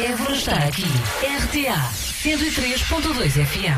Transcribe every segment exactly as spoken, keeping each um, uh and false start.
Évora está aqui. R T A cento e três ponto dois F M.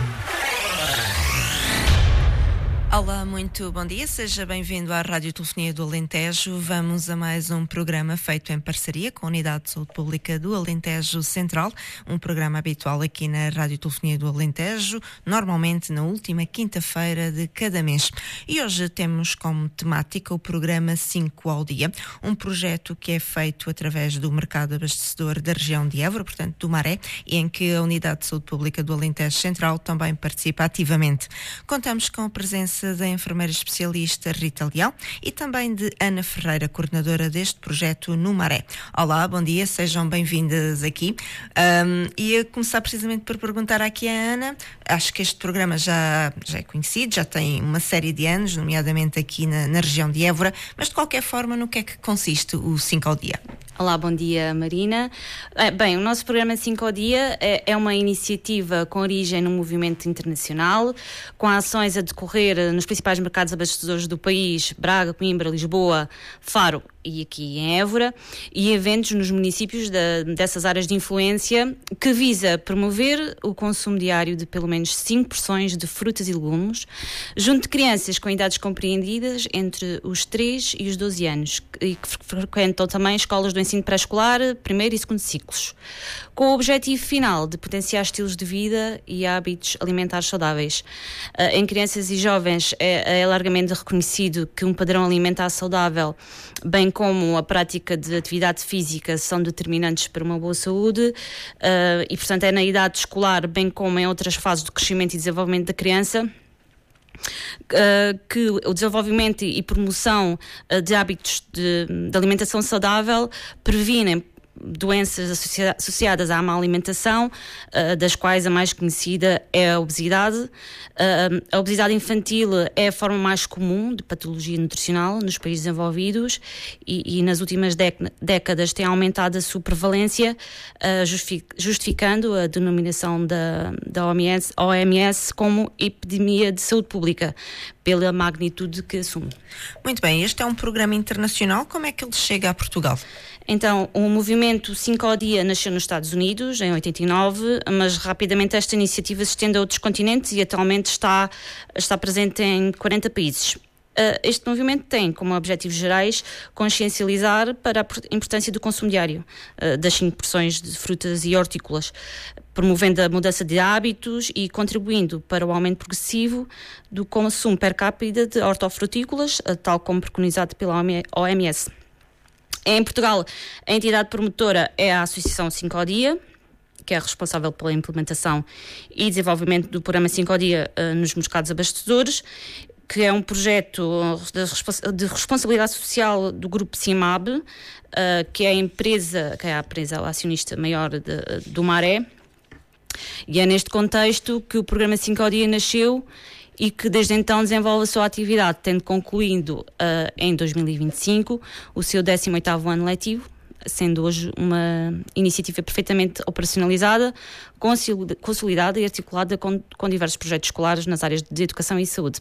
Olá, muito bom dia, seja bem-vindo à Rádio Telefonia do Alentejo. Vamos a mais um programa feito em parceria com a Unidade de Saúde Pública do Alentejo Central, um programa habitual aqui na Rádio Telefonia do Alentejo, normalmente na última quinta-feira de cada mês. E hoje temos como temática o programa cinco ao dia, um projeto que é feito através do mercado abastecedor da região de Évora, portanto do Maré, e em que a Unidade de Saúde Pública do Alentejo Central também participa ativamente. Contamos com a presença da enfermeira especialista Rita Leão e também de Ana Ferreira, coordenadora deste projeto no Maré. Olá, bom dia, sejam bem-vindas aqui. Um, ia começar precisamente por perguntar aqui à Ana, acho que este programa já, já é conhecido, já tem uma série de anos, nomeadamente aqui na, na região de Évora, mas de qualquer forma, no que é que consiste o cinco ao dia? Olá, bom dia, Marina. Bem, o nosso programa cinco ao dia é, é uma iniciativa com origem no movimento internacional, com ações a decorrer nos principais mercados abastecedores do país, Braga, Coimbra, Lisboa, Faro e aqui em Évora, e eventos nos municípios da, dessas áreas de influência, que visa promover o consumo diário de pelo menos cinco porções de frutas e legumes, junto de crianças com idades compreendidas entre os três e os doze anos, e que frequentam também escolas do ensino pré-escolar, primeiro e segundo ciclos, com o objetivo final de potenciar estilos de vida e hábitos alimentares saudáveis. Em crianças e jovens é, é largamente reconhecido que um padrão alimentar saudável, bem como a prática de atividade física, são determinantes para uma boa saúde, uh, e portanto é na idade escolar, bem como em outras fases do crescimento e desenvolvimento da criança, uh, que o desenvolvimento e promoção uh, de hábitos de, de alimentação saudável previnem doenças associa- associadas à má alimentação, uh, das quais a mais conhecida é a obesidade. Uh, a obesidade infantil é a forma mais comum de patologia nutricional nos países desenvolvidos e, e nas últimas dec- décadas tem aumentado a sua prevalência, uh, justific- justificando a denominação da, da O M S, O M S como epidemia de saúde pública, pela magnitude que assume. Muito bem, este é um programa internacional, como é que ele chega a Portugal? Então, o movimento cinco ao dia nasceu nos Estados Unidos, em oitenta e nove, mas rapidamente esta iniciativa se estende a outros continentes e atualmente está, está presente em quarenta países. Este movimento tem como objetivos gerais consciencializar para a importância do consumo diário das cinco porções de frutas e hortícolas, promovendo a mudança de hábitos e contribuindo para o aumento progressivo do consumo per capita de hortofrutícolas, tal como preconizado pela O M S. Em Portugal, a entidade promotora é a Associação cinco ao dia, que é responsável pela implementação e desenvolvimento do programa cinco ao dia uh, nos mercados abastecedores, que é um projeto de, de responsabilidade social do Grupo CIMAB, uh, que é a empresa, que é a empresa acionista maior de, do Maré, e é neste contexto que o programa cinco ao dia nasceu e que desde então desenvolve a sua atividade, tendo concluído uh, em dois mil e vinte e cinco o seu décimo oitavo ano letivo, sendo hoje uma iniciativa perfeitamente operacionalizada, consolidada e articulada com, com diversos projetos escolares nas áreas de educação e saúde.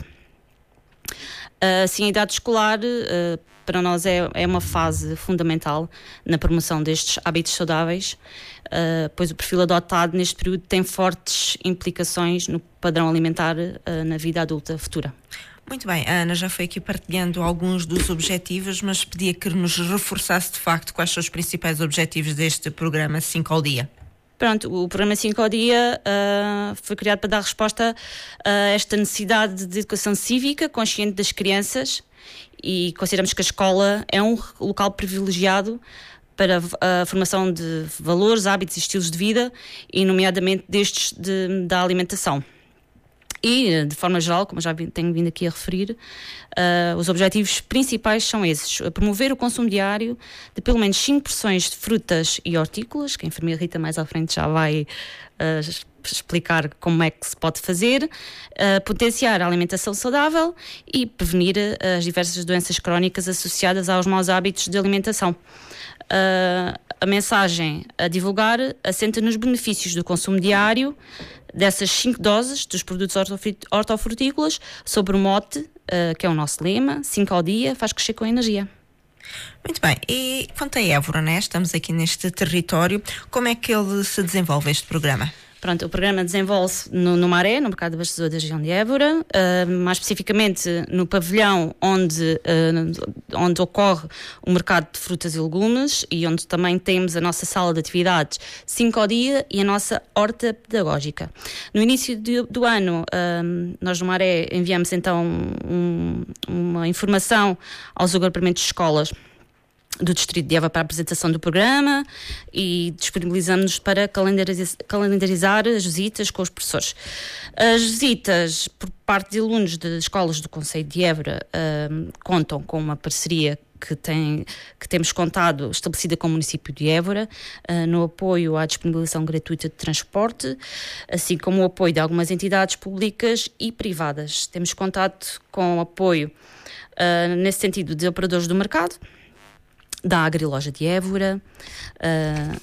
Assim, a idade escolar uh, para nós é, é uma fase fundamental na promoção destes hábitos saudáveis, uh, pois o perfil adotado neste período tem fortes implicações no padrão alimentar uh, na vida adulta futura. Muito bem, a Ana já foi aqui partilhando alguns dos objetivos, mas pedia que nos reforçasse de facto quais são os principais objetivos deste programa cinco ao dia. Pronto, o programa cinco ao dia uh, foi criado para dar resposta a esta necessidade de educação cívica consciente das crianças, e consideramos que a escola é um local privilegiado para a formação de valores, hábitos e estilos de vida, e nomeadamente destes de, da alimentação. E, de forma geral, como já tenho vindo aqui a referir, uh, os objetivos principais são esses: promover o consumo diário de pelo menos cinco porções de frutas e hortícolas, que a enfermeira Rita mais à frente já vai uh, explicar como é que se pode fazer, uh, potenciar a alimentação saudável e prevenir uh, as diversas doenças crónicas associadas aos maus hábitos de alimentação. Uh, a mensagem a divulgar assenta nos benefícios do consumo diário dessas cinco doses dos produtos hortofrutícolas, sobre o mote, uh, que é o nosso lema: cinco ao dia, faz crescer com energia. Muito bem, e quanto a Évora, né? Estamos aqui neste território, como é que ele se desenvolve este programa? Pronto, o programa desenvolve-se no, no Maré, no mercado abastecedor da região de Évora, uh, mais especificamente no pavilhão onde, uh, onde ocorre o mercado de frutas e legumes e onde também temos a nossa sala de atividades cinco ao dia e a nossa horta pedagógica. No início de, do ano, uh, nós no Maré enviamos então um, uma informação aos agrupamentos de escolas do Distrito de Évora para a apresentação do programa e disponibilizamos-nos para calendarizar, calendarizar as visitas com os professores. As visitas por parte de alunos de escolas do Concelho de Évora uh, contam com uma parceria que, tem, que temos contado, estabelecida com o município de Évora, uh, no apoio à disponibilização gratuita de transporte, assim como o apoio de algumas entidades públicas e privadas. Temos contado com o apoio, uh, nesse sentido, de operadores do mercado, da Agriloja de Évora, uh,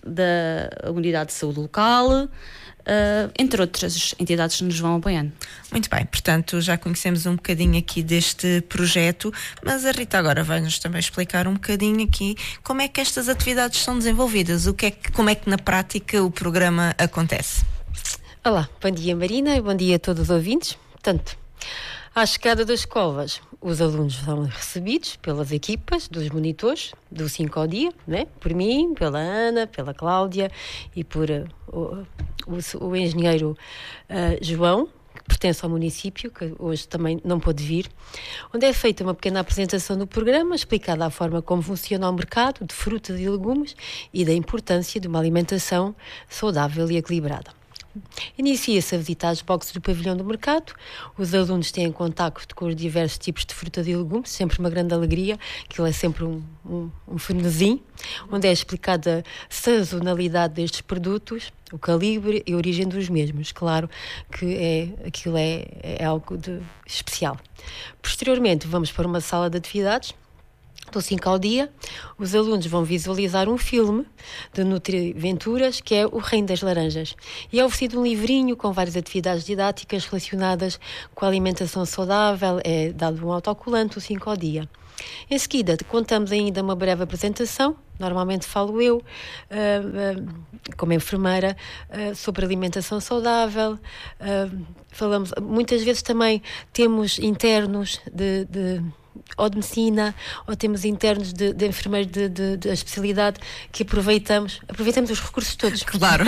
da Unidade de Saúde Local, uh, entre outras entidades que nos vão apoiando. Muito bem, portanto já conhecemos um bocadinho aqui deste projeto, mas a Rita agora vai-nos também explicar um bocadinho aqui como é que estas atividades são desenvolvidas, o que é que, como é que na prática o programa acontece. Olá, bom dia Marina e bom dia a todos os ouvintes. Portanto, à chegada das escolas, os alunos são recebidos pelas equipas dos monitores do cinco ao dia, né? Por mim, pela Ana, pela Cláudia e por uh, o, o, o engenheiro uh, João, que pertence ao município, que hoje também não pôde vir, onde é feita uma pequena apresentação do programa, explicada a forma como funciona o mercado de frutas e legumes e da importância de uma alimentação saudável e equilibrada. Inicia-se a visita às boxes do pavilhão do mercado. Os alunos têm contacto com os diversos tipos de frutas e legumes, sempre uma grande alegria, aquilo é sempre um, um, um frenesim, onde é explicada a sazonalidade destes produtos, o calibre e a origem dos mesmos. Claro que é, aquilo é, é algo de especial. Posteriormente vamos para uma sala de atividades, do cinco ao dia. Os alunos vão visualizar um filme de Nutriventuras, que é O Reino das Laranjas. E é oferecido um livrinho com várias atividades didáticas relacionadas com a alimentação saudável, é dado um autocolante, o cinco ao dia. Em seguida, contamos ainda uma breve apresentação, normalmente falo eu, uh, uh, como enfermeira, uh, sobre alimentação saudável. Uh, falamos, muitas vezes também temos internos de... de ou de medicina, ou temos internos de, de enfermeiros de, de, de especialidade que aproveitamos, aproveitamos os recursos todos. Claro.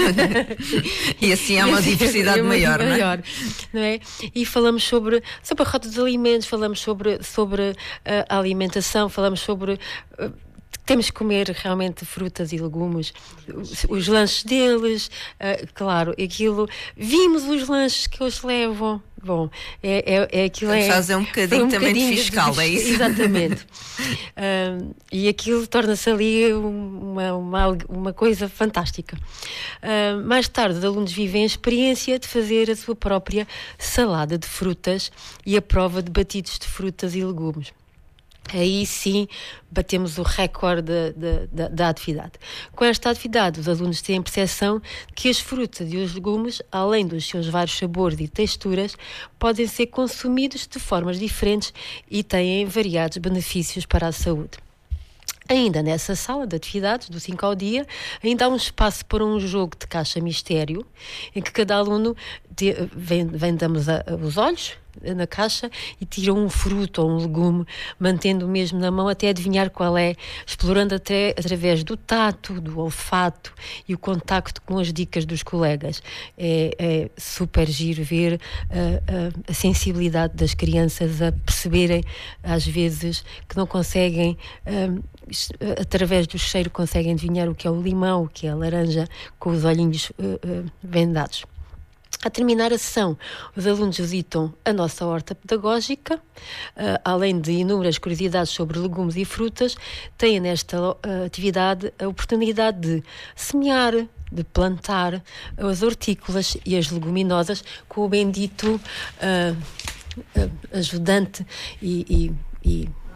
E assim há uma diversidade é maior, maior, não é? Não é? E falamos sobre, sobre a rota dos alimentos, falamos sobre, sobre uh, a alimentação, falamos sobre... Uh, temos que comer realmente frutas e legumes, os, os lanches deles, uh, claro, aquilo, vimos os lanches que eles levam, bom, é, é, é aquilo é... Fazer um bocadinho, um também bocadinho de fiscal, de, é isso? Exatamente. uh, e aquilo torna-se ali uma, uma, uma coisa fantástica. Uh, mais tarde, os alunos vivem a experiência de fazer a sua própria salada de frutas e a prova de batidos de frutas e legumes. Aí sim batemos o recorde da, da, da atividade. Com esta atividade, os alunos têm a percepção que as frutas e os legumes, além dos seus vários sabores e texturas, podem ser consumidos de formas diferentes e têm variados benefícios para a saúde. Ainda nessa sala de atividades, do cinco ao dia, ainda há um espaço para um jogo de caixa mistério, em que cada aluno te, vendamos a, a, os olhos na caixa e tira um fruto ou um legume, mantendo o mesmo na mão até adivinhar qual é, explorando até através do tato, do olfato e o contacto com as dicas dos colegas. É, é super giro ver uh, uh, a sensibilidade das crianças a perceberem, às vezes, que não conseguem, uh, através do cheiro, conseguem adivinhar o que é o limão, o que é a laranja, com os olhinhos uh, uh, vendados. A terminar a sessão, os alunos visitam a nossa horta pedagógica, uh, além de inúmeras curiosidades sobre legumes e frutas, têm nesta uh, atividade a oportunidade de semear, de plantar as hortícolas e as leguminosas com o bendito uh, uh, ajudante e, e, e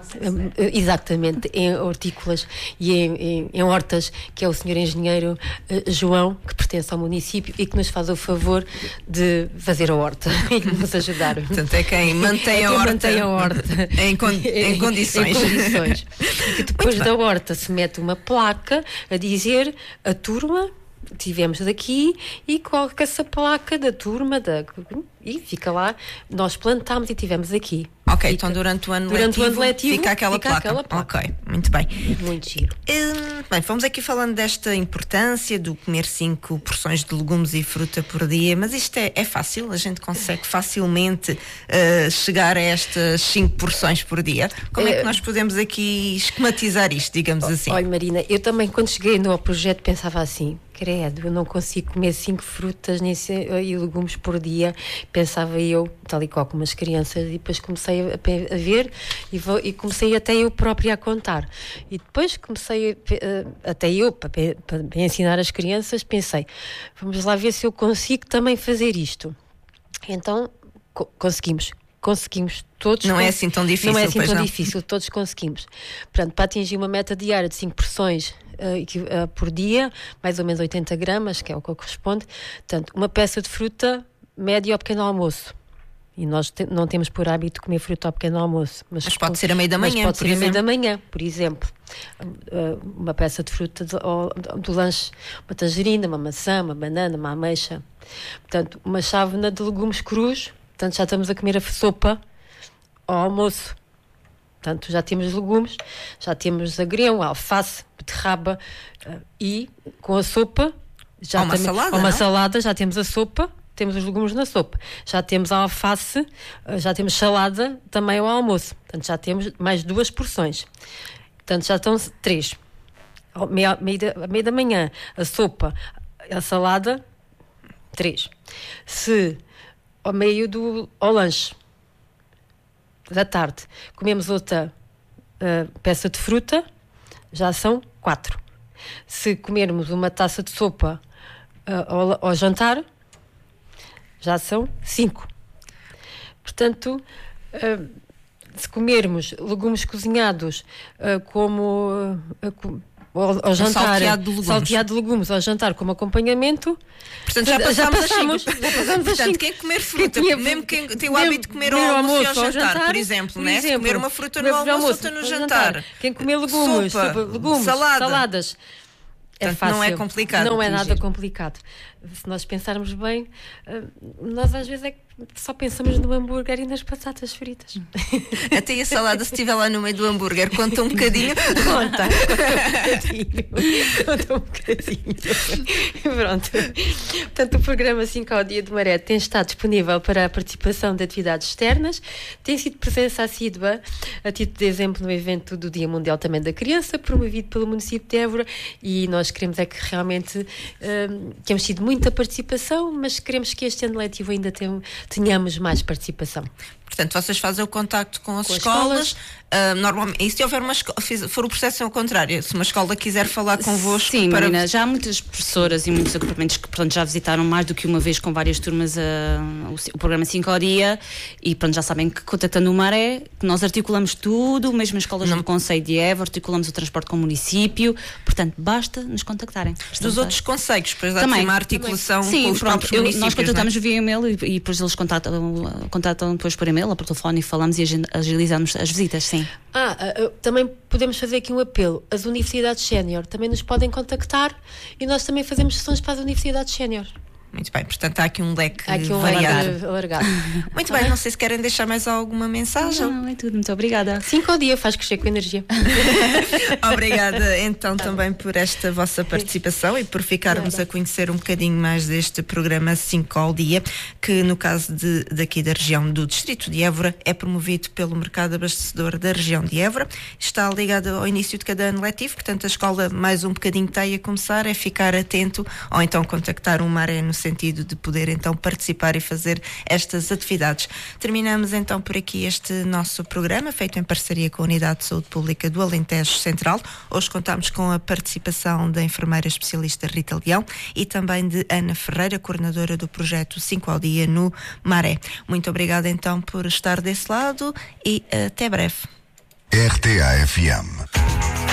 Exatamente, em hortícolas e em, em, em hortas, que é o senhor engenheiro uh, João, que pertence ao município e que nos faz o favor de fazer a horta e de nos ajudar. Portanto, é quem mantém, é a, quem horta mantém a horta em, con em condições. Em condições. E que depois da horta se mete uma placa a dizer a turma tivemos daqui e coloca essa placa da turma da, e fica lá, nós plantámos e tivemos aqui. Ok, fica, então durante o ano durante letivo, o ano letivo fica, aquela, fica placa. aquela placa. Ok, muito bem. Muito giro. Hum, bem, fomos aqui falando desta importância do comer cinco porções de legumes e fruta por dia, mas isto é, é fácil? A gente consegue facilmente uh, chegar a estas cinco porções por dia? Como é, é que nós podemos aqui esquematizar isto, digamos assim? Olha, Marina, eu também quando cheguei no projeto pensava assim, credo, eu não consigo comer cinco frutas nem e legumes por dia, pensava eu, tal e qual como as crianças, e depois comecei a, a ver e, vou, e comecei até eu própria a contar. E depois comecei, a, até eu, para, para, para ensinar as crianças, pensei, vamos lá ver se eu consigo também fazer isto. Então, co conseguimos. Conseguimos todos. Não é assim tão difícil. Não é assim tão não. difícil, todos conseguimos. Portanto, para atingir uma meta diária de cinco porções uh, uh, por dia, mais ou menos oitenta gramas, que é o que corresponde, portanto, uma peça de fruta média ao pequeno almoço. E nós te não temos por hábito comer fruta ao pequeno almoço. Mas, mas pode ser a meio da manhã, mas pode por ser exemplo. a meio da manhã, por exemplo. Uh, uma peça de fruta do, do lanche, uma tangerina, uma maçã, uma banana, uma ameixa. Portanto, uma chávena de legumes crus. Portanto, já estamos a comer a sopa ao almoço. Portanto, já temos legumes, já temos agrião, alface, beterraba uh, e com a sopa... Já ou uma também, salada, ou uma não? salada, já temos a sopa, temos os legumes na sopa. Já temos a alface, uh, já temos salada também ao almoço. Portanto, já temos mais duas porções. Portanto, já estão três. Ao meio, meio, da, meio da manhã, a sopa, a salada, três. Se... ao meio do ao lanche da tarde comemos outra uh, peça de fruta, já são quatro. Se comermos uma taça de sopa uh, ao, ao jantar, já são cinco. Portanto, uh, se comermos legumes cozinhados uh, como uh, Ao, ao jantar, salteado de legumes. salteado de legumes ao jantar como acompanhamento. Portanto, já passamos, já passamos, já passamos Portanto, quem comer fruta, quem mesmo quem tem o mesmo hábito de comer ao almoço e ao jantar, jantar, por exemplo, por né? exemplo, Se comer uma fruta no comer almoço, almoço, outra no no jantar. jantar. Quem comer legumes, sopa, sopa, legumes salada. saladas, é Portanto, fácil. não é complicado. Não é nada complicado. Se nós pensarmos bem, nós às vezes é que só pensamos no hambúrguer e nas batatas fritas. Até a salada, se estiver lá no meio do hambúrguer, conta um bocadinho. Conta, conta um bocadinho. Pronto. Portanto, o programa cinco ao Dia de Maré tem estado disponível para a participação de atividades externas. Tem sido presença assídua, a título de exemplo, no evento do Dia Mundial também da Criança, promovido pelo município de Évora, e nós queremos é que realmente um, temos tido muita participação, mas queremos que este ano letivo ainda tenham, tenhamos mais participação. Portanto, vocês fazem o contacto com as com escolas, escolas. Uh, normalmente, e se houver uma escola, for o processo ao contrário, se uma escola quiser falar convosco... Sim, para... Marina, já há muitas professoras e muitos agrupamentos que pronto, já visitaram mais do que uma vez com várias turmas uh, o, o programa cinco ao Dia, e pronto, já sabem que contactando o Maré, que nós articulamos tudo, mesmo as escolas Não. do Concelho de Évora, articulamos o transporte com o município, portanto, basta nos contactarem. Dos outros concelhos, depois dá também uma articulação Sim, com os pronto, próprios eu, municípios. nós contactamos via e-mail e, e depois eles contatam, contatam depois por e-mail ou por telefone e falamos e agilizamos as visitas, sim. Ah, uh, também podemos fazer aqui um apelo. As universidades sénior também nos podem contactar e nós também fazemos sessões para as universidades sénior. Muito bem, portanto há aqui um leque há aqui um variado. alargado. Muito bem, não sei se querem deixar mais alguma mensagem. Não, é tudo, muito obrigada. Cinco ao dia faz crescer com energia. Obrigada então tá também por esta vossa participação e por ficarmos a conhecer um bocadinho mais deste programa cinco ao Dia, que no caso de, daqui da região do Distrito de Évora é promovido pelo Mercado Abastecedor da região de Évora. Está ligado ao início de cada ano letivo, portanto a escola mais um bocadinho está aí a começar, é ficar atento ou então contactar o Maré no sentido de poder então participar e fazer estas atividades. Terminamos então por aqui este nosso programa, feito em parceria com a Unidade de Saúde Pública do Alentejo Central. Hoje contamos com a participação da enfermeira especialista Rita Leão e também de Ana Ferreira, coordenadora do projeto cinco ao Dia no Maré. Muito obrigada então por estar desse lado e até breve. R T A F M.